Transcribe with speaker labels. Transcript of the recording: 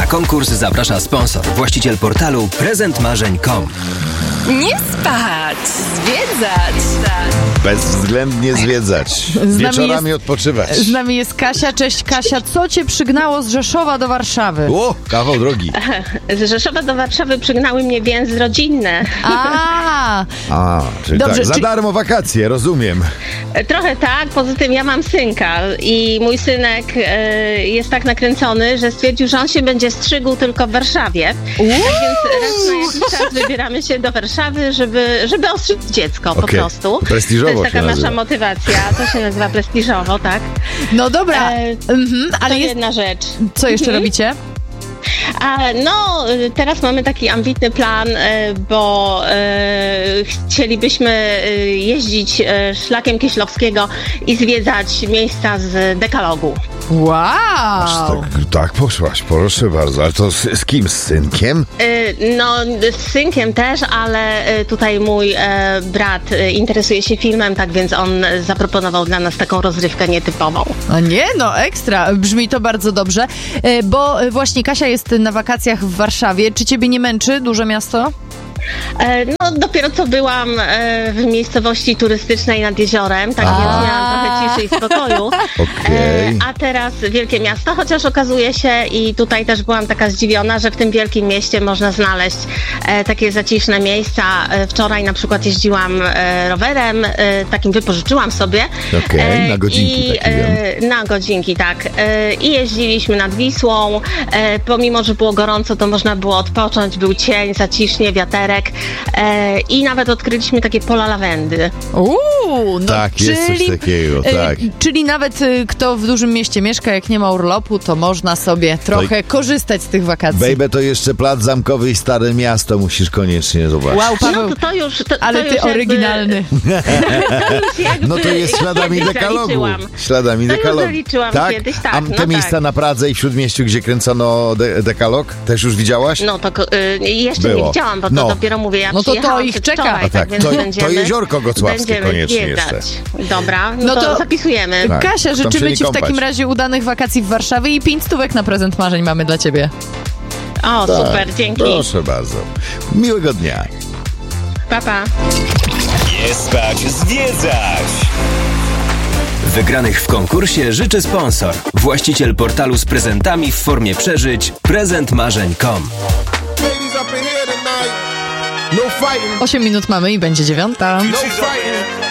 Speaker 1: Na konkurs zaprasza sponsor, właściciel portalu prezentmarzeń.com.
Speaker 2: Nie spać, zwiedzać.
Speaker 3: Bezwzględnie zwiedzać. Wieczorami odpoczywać.
Speaker 4: Z nami jest Kasia. Cześć Kasia, co cię przygnało z Rzeszowa do Warszawy?
Speaker 3: O, kawał drogi.
Speaker 5: Z Rzeszowa do Warszawy przygnały mnie więzy rodzinne.
Speaker 3: Czyli
Speaker 4: Dobrze,
Speaker 3: tak, za darmo wakacje, rozumiem.
Speaker 5: Trochę tak, poza tym ja mam synka i mój synek jest tak nakręcony, że stwierdził, że on się będzie strzygł tylko w Warszawie. Tak więc raz na jakiś czas wybieramy się do Warszawy, żeby ostrzyć dziecko po prostu.
Speaker 3: Prestiżowo
Speaker 5: to jest taka
Speaker 3: się
Speaker 5: nasza
Speaker 3: nazywa.
Speaker 5: motywacja. To się nazywa prestiżowo, tak?
Speaker 4: No dobra, ale
Speaker 5: to
Speaker 4: jest...
Speaker 5: jedna rzecz.
Speaker 4: Co jeszcze robicie?
Speaker 5: Teraz mamy taki ambitny plan, bo chcielibyśmy jeździć szlakiem Kieślowskiego i zwiedzać miejsca z dekalogu.
Speaker 4: Wow!
Speaker 3: Tak poszłaś, proszę bardzo. Ale to z kim? Z synkiem?
Speaker 5: Z synkiem też, ale tutaj mój brat interesuje się filmem, tak więc on zaproponował dla nas taką rozrywkę nietypową.
Speaker 4: Ekstra. Brzmi to bardzo dobrze, bo właśnie Kasia jest na wakacjach w Warszawie. Czy ciebie nie męczy duże miasto?
Speaker 5: Dopiero co byłam w miejscowości turystycznej nad jeziorem, tak więc miałam trochę ciszy i spokoju.
Speaker 3: Okej.
Speaker 5: A teraz wielkie miasto, chociaż okazuje się i tutaj też byłam taka zdziwiona, że w tym wielkim mieście można znaleźć takie zaciszne miejsca. Wczoraj na przykład jeździłam rowerem, takim wypożyczyłam sobie.
Speaker 3: Okej, na godzinki taki wiem.
Speaker 5: Na godzinki, tak. I jeździliśmy nad Wisłą. Pomimo, że było gorąco, to można było odpocząć, był cień, zacisznie, wiaterek. I nawet odkryliśmy takie pola lawendy.
Speaker 3: Tak, jest coś takiego, tak.
Speaker 4: Czyli nawet kto w dużym mieście mieszka, jak nie ma urlopu, to można sobie trochę korzystać z tych wakacji.
Speaker 3: Baby, to jeszcze Plac Zamkowy i Stare Miasto musisz koniecznie zobaczyć.
Speaker 4: Wow, Paweł,
Speaker 5: To już
Speaker 4: ale
Speaker 5: to
Speaker 4: ty
Speaker 5: już
Speaker 4: oryginalny.
Speaker 3: No to jest śladami dekalogu. Śladami dekalogu.
Speaker 5: zaliczyłam
Speaker 3: tak?
Speaker 5: kiedyś, tak.
Speaker 3: A te
Speaker 5: No
Speaker 3: miejsca
Speaker 5: tak.
Speaker 3: na Pradze i w Śródmieściu, gdzie kręcono dekalog, też już widziałaś?
Speaker 5: No to jeszcze
Speaker 3: Było.
Speaker 5: nie widziałam, bo to
Speaker 3: No.
Speaker 5: dopiero mówię, ja
Speaker 4: No to
Speaker 5: przyjechałam
Speaker 4: ich czeka.
Speaker 5: przedwczoraj,
Speaker 3: A tak,
Speaker 5: więc
Speaker 3: to
Speaker 5: będziemy,
Speaker 3: jeziorko gocławskie
Speaker 5: będziemy
Speaker 3: koniecznie
Speaker 5: zwiedzać.
Speaker 3: jeszcze.
Speaker 5: Dobra,
Speaker 4: No to
Speaker 5: zapisujemy.
Speaker 3: Tak.
Speaker 4: Kasia,
Speaker 3: Tam się
Speaker 4: życzymy
Speaker 3: nie
Speaker 4: ci w takim
Speaker 3: kąpać.
Speaker 4: razie udanych wakacji w Warszawie i 5 stówek na prezent marzeń mamy dla ciebie.
Speaker 5: O,
Speaker 3: Tak,
Speaker 5: super, dzięki.
Speaker 3: Proszę bardzo. Miłego dnia.
Speaker 5: Pa, pa.
Speaker 1: Nie spać, zwiedzać! Wygranych w konkursie życzy sponsor, właściciel portalu z prezentami w formie przeżyć prezentmarzeń.com.
Speaker 4: 8 minut mamy i będzie 9.
Speaker 6: No fighting.